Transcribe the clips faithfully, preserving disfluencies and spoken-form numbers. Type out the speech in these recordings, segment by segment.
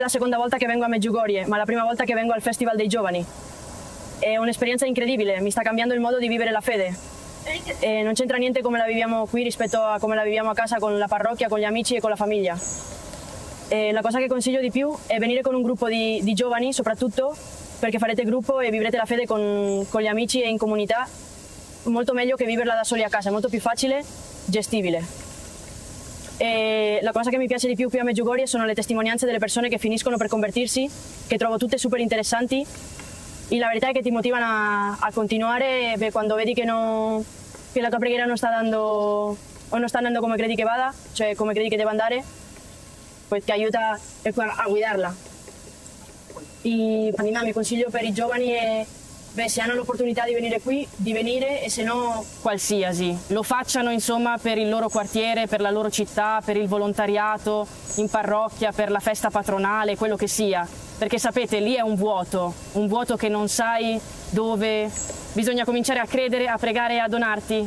La seconda volta che vengo a Medjugorje, ma la prima volta che vengo al Festival dei Giovani. È un'esperienza incredibile, mi sta cambiando il modo di vivere la fede. E non c'entra niente come la viviamo qui rispetto a come la viviamo a casa con la parrocchia, con gli amici e con la famiglia. E la cosa che consiglio di più è venire con un gruppo di, di giovani, soprattutto perché farete gruppo e vivrete la fede con, con gli amici e in comunità, molto meglio che viverla da soli a casa, è molto più facile, gestibile. E la cosa che mi piace di più qui a Medjugorje sono le testimonianze delle persone che finiscono per convertirsi, che trovo tutte super interessanti e la verità è che ti motivano a, a continuare beh, quando vedi che, no, che la tua preghiera non sta dando o non sta andando come credi che vada, cioè come credi che deve andare, pues ti aiuta a guidarla. E il mio consiglio per i giovani è beh, se hanno l'opportunità di venire qui, di venire e se no qualsiasi. Lo facciano insomma per il loro quartiere, per la loro città, per il volontariato, in parrocchia, per la festa patronale, quello che sia. Perché sapete, lì è un vuoto, un vuoto che non sai dove. Bisogna cominciare a credere, a pregare e a donarti.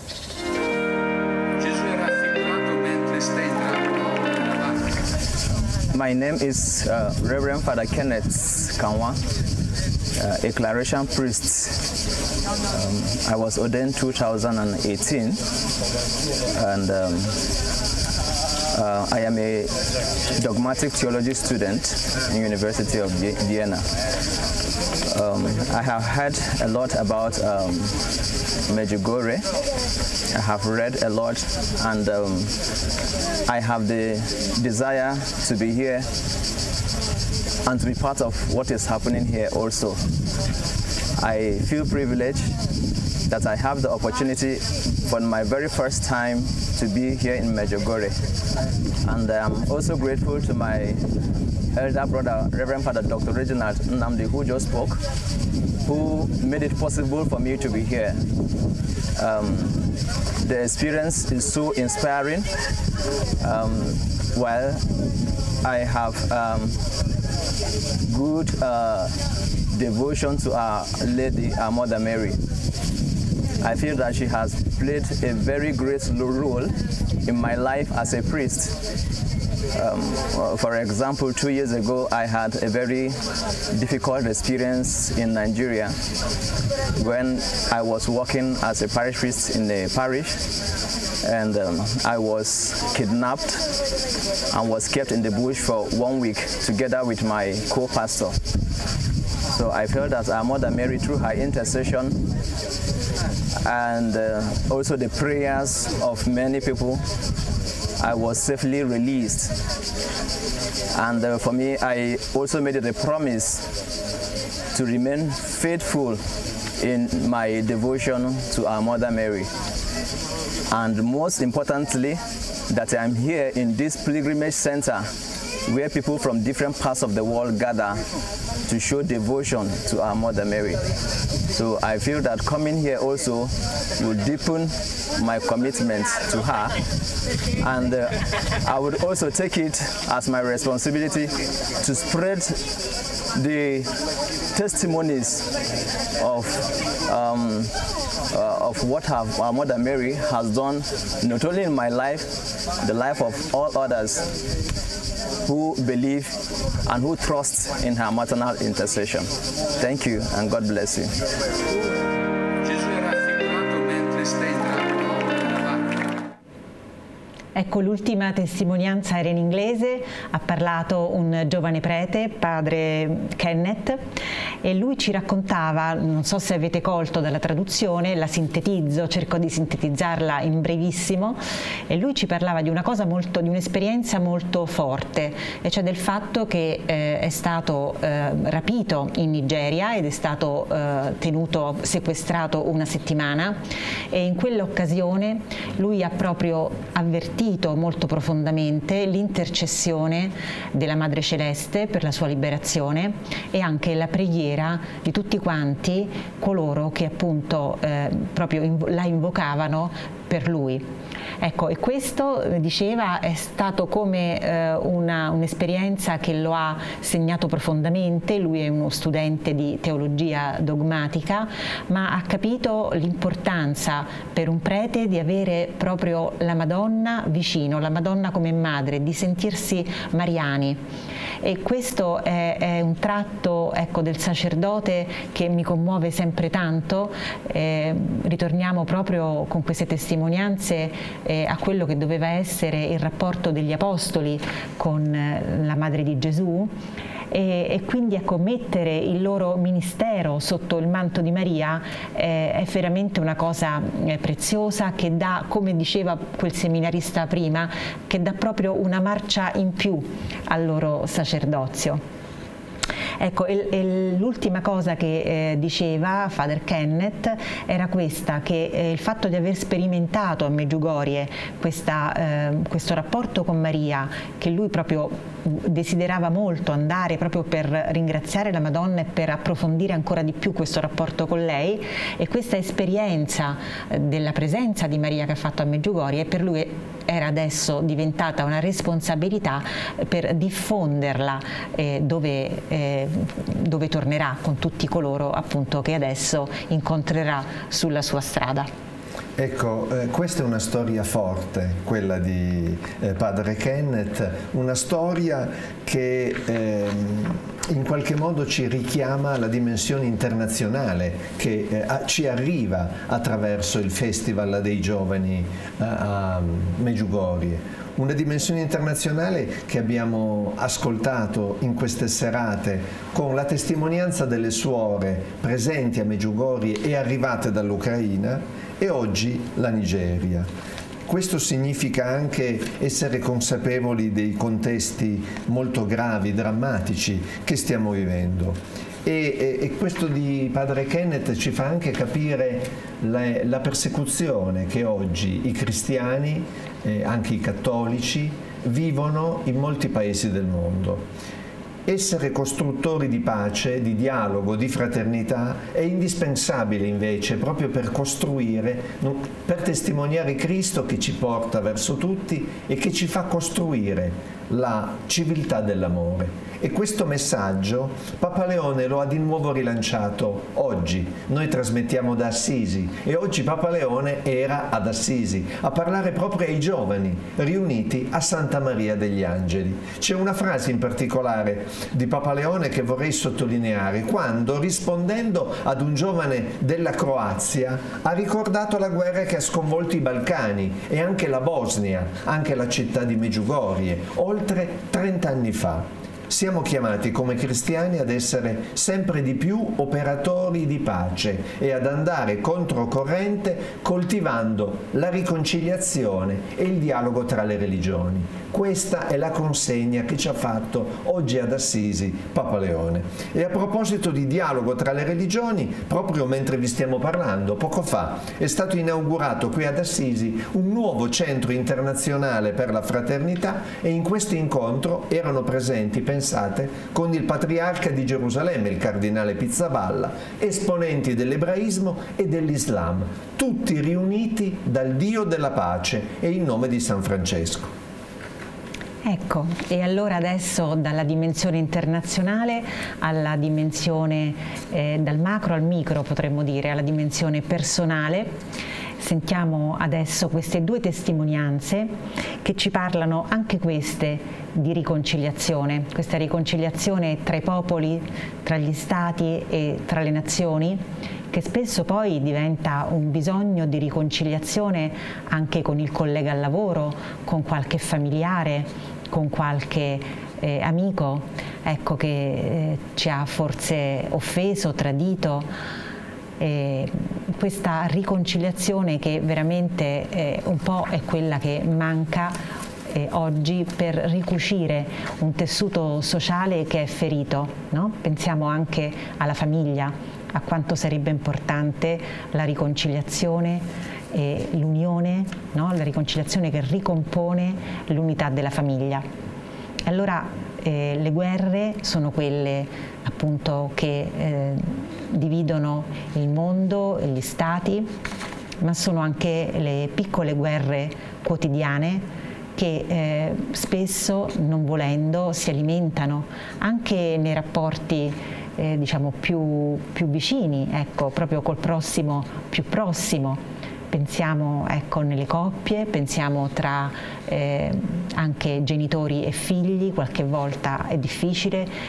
Gesù è raffigurato mentre sta entrando nella barca. My name is uh, Reverend Father Kenneth Kanwa. Uh, a Claration priest. Um, I was ordained two thousand eighteen, and um, uh, I am a dogmatic theology student in University of Vienna. Um, I have heard a lot about um, Medjugorje. I have read a lot, and um, I have the desire to be here and to be part of what is happening here also. I feel privileged that I have the opportunity for my very first time to be here in Medjugorje. And I'm also grateful to my elder brother, Reverend Father Doctor Reginald Nnamdi, who just spoke, who made it possible for me to be here. Um, the experience is so inspiring. Um, while I have um, good uh, devotion to Our Lady, our Mother Mary. I feel that she has played a very great role in my life as a priest. Um, for example, two years ago, I had a very difficult experience in Nigeria when I was working as a parish priest in a parish, and um, I was kidnapped and was kept in the bush for one week together with my co-pastor. So I felt that our Mother Mary, through her intercession and uh, also the prayers of many people, I was safely released. And uh, for me, I also made it a promise to remain faithful in my devotion to our Mother Mary. And most importantly, that I'm here in this pilgrimage center where people from different parts of the world gather to show devotion to our Mother Mary. So I feel that coming here also will deepen my commitment to her, and uh, I would also take it as my responsibility to spread the testimonies of um, uh, of what have our Mother Mary has done, not only in my life, the life of all others who believe and who trust in her maternal intercession. Thank you, and God bless you. Ecco, l'ultima testimonianza era in inglese, ha parlato un giovane prete, padre Kenneth, e lui ci raccontava, non so se avete colto dalla traduzione, la sintetizzo, cerco di sintetizzarla in brevissimo, e lui ci parlava di una cosa molto, di un'esperienza molto forte, e cioè del fatto che eh, è stato eh, rapito in Nigeria ed è stato eh, tenuto, sequestrato una settimana, e in quell'occasione lui ha proprio avvertito molto profondamente l'intercessione della Madre Celeste per la sua liberazione e anche la preghiera di tutti quanti coloro che appunto eh, proprio inv- la invocavano per lui. Ecco, e questo, diceva, è stato come eh, un'esperienza che lo ha segnato profondamente. Lui è uno studente di teologia dogmatica, ma ha capito l'importanza per un prete di avere proprio la Madonna vicino, la Madonna come madre, di sentirsi mariani. E questo è, è un tratto, ecco, del sacerdote che mi commuove sempre tanto. Eh, ritorniamo proprio con queste testimonianze eh, a quello che doveva essere il rapporto degli apostoli con eh, la Madre di Gesù. E, e quindi, ecco, mettere il loro ministero sotto il manto di Maria eh, è veramente una cosa eh, preziosa, che dà, come diceva quel seminarista prima, che dà proprio una marcia in più al loro sacerdozio. Ecco, l'ultima cosa che eh, diceva Father Kenneth era questa, che eh, il fatto di aver sperimentato a Medjugorje questa, eh, questo rapporto con Maria, che lui proprio desiderava molto andare proprio per ringraziare la Madonna e per approfondire ancora di più questo rapporto con lei, e questa esperienza della presenza di Maria che ha fatto a Medjugorje per lui era adesso diventata una responsabilità per diffonderla eh, dove, eh, dove tornerà con tutti coloro, appunto, che adesso incontrerà sulla sua strada. Ecco, eh, questa è una storia forte, quella di eh, Padre Kenneth, una storia che eh, in qualche modo ci richiama alla dimensione internazionale che eh, a, ci arriva attraverso il Festival dei Giovani eh, a Medjugorje. Una dimensione internazionale che abbiamo ascoltato in queste serate con la testimonianza delle suore presenti a Medjugorje e arrivate dall'Ucraina, e oggi la Nigeria. Questo significa anche essere consapevoli dei contesti molto gravi, drammatici che stiamo vivendo. E, e, e questo di Padre Kenneth ci fa anche capire la, la persecuzione che oggi i cristiani, eh, anche i cattolici, vivono in molti paesi del mondo. Essere costruttori di pace, di dialogo, di fraternità è indispensabile invece proprio per costruire, per testimoniare Cristo che ci porta verso tutti e che ci fa costruire la civiltà dell'amore. E questo messaggio Papa Leone lo ha di nuovo rilanciato oggi. Noi trasmettiamo da Assisi e oggi Papa Leone era ad Assisi a parlare proprio ai giovani riuniti a Santa Maria degli Angeli. C'è una frase in particolare di Papa Leone che vorrei sottolineare, quando, rispondendo ad un giovane della Croazia, ha ricordato la guerra che ha sconvolto i Balcani e anche la Bosnia, anche la città di Medjugorje, oltre trent'anni fa. Siamo chiamati come cristiani ad essere sempre di più operatori di pace e ad andare controcorrente coltivando la riconciliazione e il dialogo tra le religioni. Questa è la consegna che ci ha fatto oggi ad Assisi Papa Leone. E a proposito di dialogo tra le religioni, proprio mentre vi stiamo parlando, poco fa è stato inaugurato qui ad Assisi un nuovo centro internazionale per la fraternità, e in questo incontro erano presenti, pensate, con il patriarca di Gerusalemme, il cardinale Pizzaballa, esponenti dell'ebraismo e dell'Islam, tutti riuniti dal Dio della pace e in nome di San Francesco. Ecco, e allora adesso dalla dimensione internazionale alla dimensione, eh, dal macro al micro potremmo dire, alla dimensione personale, sentiamo adesso queste due testimonianze che ci parlano anche queste di riconciliazione, questa riconciliazione tra i popoli, tra gli stati e tra le nazioni, che spesso poi diventa un bisogno di riconciliazione anche con il collega al lavoro, con qualche familiare, con qualche eh, amico, ecco, che eh, ci ha forse offeso, tradito. Eh, questa riconciliazione che veramente eh, un po' è quella che manca eh, oggi per ricucire un tessuto sociale che è ferito, no? Pensiamo anche alla famiglia, a quanto sarebbe importante la riconciliazione e l'unione, no? La riconciliazione che ricompone l'unità della famiglia. Allora eh, le guerre sono quelle appunto che eh, dividono il mondo e gli stati, ma sono anche le piccole guerre quotidiane che eh, spesso, non volendo, si alimentano anche nei rapporti eh, diciamo più, più vicini, ecco, proprio col prossimo più prossimo. Pensiamo, ecco, nelle coppie, pensiamo tra eh, anche genitori e figli, qualche volta è difficile,